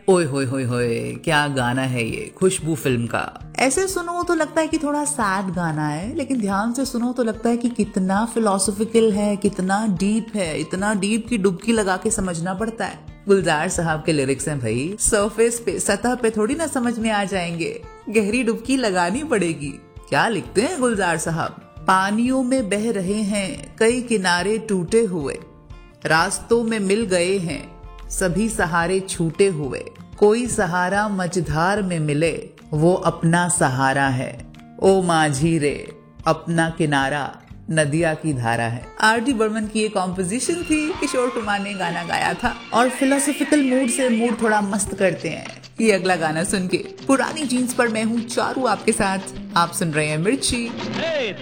ओए होए होए होए, क्या गाना है ये, खुशबू फिल्म का। ऐसे सुनो तो लगता है कि थोड़ा सैड गाना है, लेकिन ध्यान से सुनो तो लगता है कि कितना फिलोसॉफिकल है, कितना डीप है, इतना डीप की डुबकी लगा के समझना पड़ता है। गुलजार साहब के लिरिक्स हैं भाई, सरफेस पे, सतह पे थोड़ी ना समझ में आ जाएंगे, गहरी डुबकी लगानी पड़ेगी। क्या लिखते हैं गुलजार साहब। पानियों में बह रहे हैं कई किनारे टूटे हुए, रास्तों में मिल गए हैं सभी सहारे छूटे हुए, कोई सहारा मझधार में मिले वो अपना सहारा है, ओ माझी रे अपना किनारा नदिया की धारा है। आर.डी. बर्मन की ये कॉम्पोजिशन थी, किशोर कुमार ने गाना गाया था। और फिलोसॉफिकल मूड से मूड थोड़ा मस्त करते हैं ये अगला गाना सुन के। पुरानी जीन्स पर मैं हूँ चारू आपके साथ, आप सुन रहे हैं मिर्ची।